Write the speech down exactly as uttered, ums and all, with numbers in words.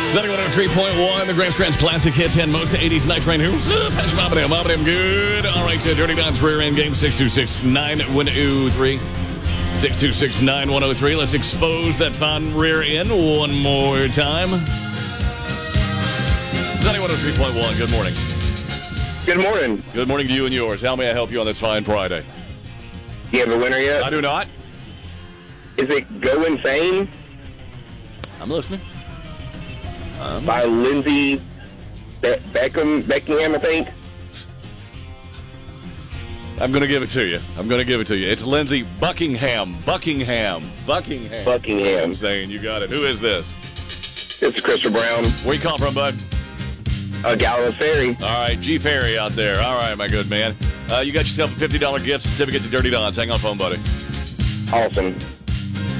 seventy-one oh three point one, the Grand Scratch Classic Hits and most eighties nights right here. Passion Mabadam, Mabadam, good. All right, uh, Dirty Don's rear end game, six two six nine one oh three. six two six nine one oh three. Let's expose that fine rear end one more time. seventy-one oh three point one, good morning. Good morning. Good morning to you and yours. How may I help you on this fine Friday? Do you have a winner yet? I do not. Is it Go Insane? I'm listening. Um, By Lindsay Be- Beckham, Beckingham, I think. I'm going to give it to you. I'm going to give it to you. It's Lindsay Buckingham. Buckingham. Buckingham. Buckingham. I'm saying you got it. Who is this? It's Christopher Brown. Where you come from, bud? Uh, Gallo Ferry. All right, G Ferry out there. All right, my good man. Uh, you got yourself a fifty dollars gift certificate to Dirty Don's. Hang on the phone, buddy. Awesome.